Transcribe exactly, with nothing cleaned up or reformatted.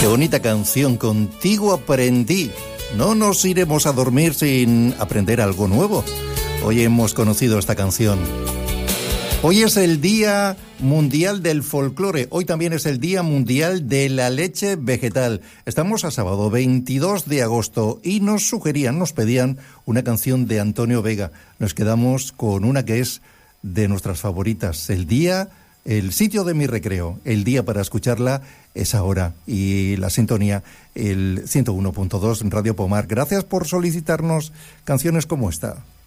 Qué bonita canción, Contigo aprendí. No nos iremos a dormir sin aprender algo nuevo. Hoy hemos conocido esta canción. Hoy es el Día Mundial del Folclore. Hoy también es el Día Mundial de la Leche Vegetal. Estamos a sábado veintidós de agosto y nos sugerían, nos pedían una canción de Antonio Vega. Nos quedamos con una que es de nuestras favoritas. El día, el sitio de mi recreo. El día para escucharla es ahora. Y la sintonía, el ciento uno punto dos en Radio Pomar. Gracias por solicitarnos canciones como esta.